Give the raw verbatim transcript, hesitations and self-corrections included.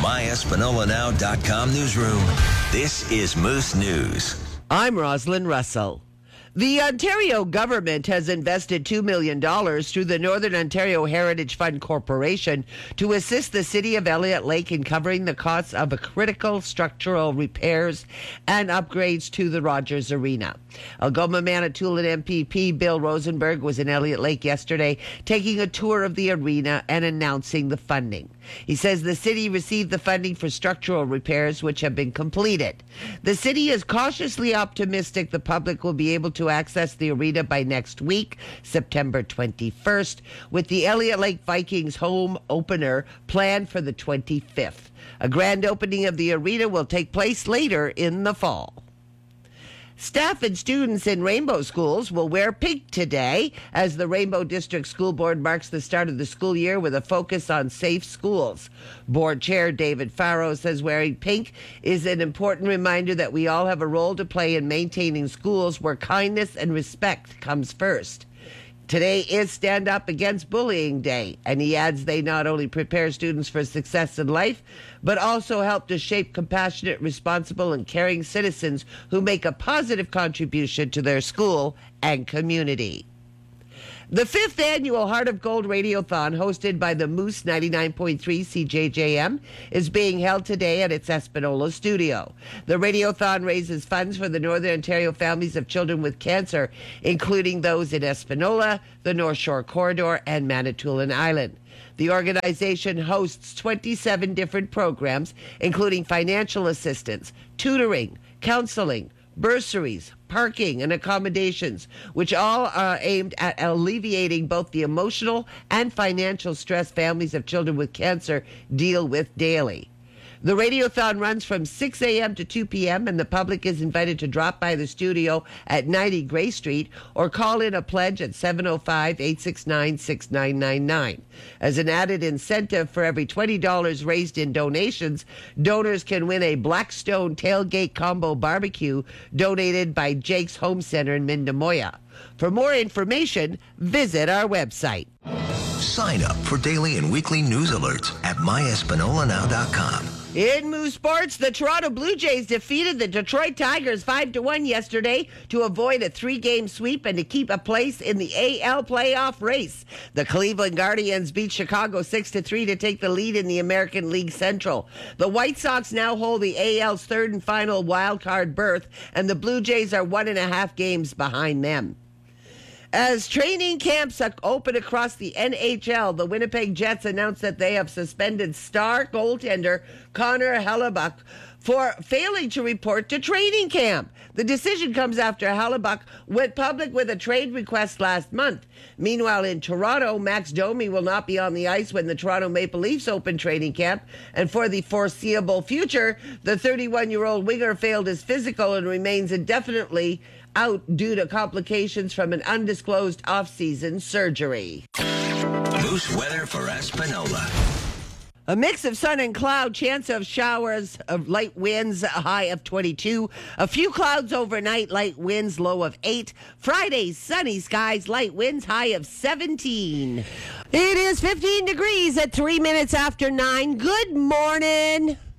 my espanola now dot com newsroom, this is Moose News. I'm Rosalind Russell. The Ontario government has invested two million dollars through the Northern Ontario Heritage Fund Corporation to assist the city of Elliott Lake in covering the costs of a critical structural repairs and upgrades to the Rogers Arena. Algoma Manitoulin M P P Bill Rosenberg was in Elliott Lake yesterday taking a tour of the arena and announcing the funding. He says the city received the funding for structural repairs which have been completed. The city is cautiously optimistic the public will be able to access the arena by next week, September twenty-first, with the Elliott Lake Vikings home opener planned for the twenty-fifth. A grand opening of the arena will take place later in the fall. Staff and students in Rainbow schools will wear pink today as the Rainbow District School Board marks the start of the school year with a focus on safe schools. Board Chair David Farrow says wearing pink is an important reminder that we all have a role to play in maintaining schools where kindness and respect comes first. Today is Stand Up Against Bullying Day, and he adds they not only prepare students for success in life, but also help to shape compassionate, responsible, and caring citizens who make a positive contribution to their school and community. The fifth annual Heart of Gold Radiothon, hosted by the Moose ninety-nine point three C J J M, is being held today at its Espanola studio. The Radiothon raises funds for the Northern Ontario families of children with cancer, including those in Espanola, the North Shore Corridor, and Manitoulin Island. The organization hosts twenty-seven different programs, including financial assistance, tutoring, counseling, bursaries, parking, and accommodations, which all are aimed at alleviating both the emotional and financial stress families of children with cancer deal with daily. The Radiothon runs from six a.m. to two p.m. and the public is invited to drop by the studio at ninety Gray Street or call in a pledge at seven oh five, eight six nine, six nine nine nine. As an added incentive, for every twenty dollars raised in donations, donors can win a Blackstone Tailgate Combo Barbecue donated by Jake's Home Center in Mindamoya. For more information, visit our website. Sign up for daily and weekly news alerts at my espanola now dot com. In Moose Sports, the Toronto Blue Jays defeated the Detroit Tigers five to one yesterday to avoid a three-game sweep and to keep a place in the A L playoff race. The Cleveland Guardians beat Chicago six to three to take the lead in the American League Central. The White Sox now hold the A L's third and final wild-card berth, and the Blue Jays are one and a half games behind them. As training camps open across the N H L, the Winnipeg Jets announced that they have suspended star goaltender Connor Hellebuyck for failing to report to training camp. The decision comes after Hellebuyck went public with a trade request last month. Meanwhile, in Toronto, Max Domi will not be on the ice when the Toronto Maple Leafs open training camp, and for the foreseeable future, the thirty-one-year-old winger failed his physical and remains indefinitely out due to complications from an undisclosed off-season surgery. Moose weather for Espanola. A mix of sun and cloud, chance of showers, of light winds, a high of twenty-two. A few clouds overnight, light winds, low of eight. Friday, sunny skies, light winds, high of seventeen. It is fifteen degrees at three minutes after nine. Good morning.